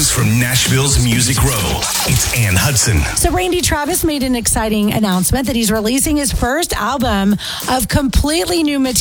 news from Nashville's Music Row. It's Ann Hudson. So Randy Travis made an exciting announcement that he's releasing his first album of completely new material.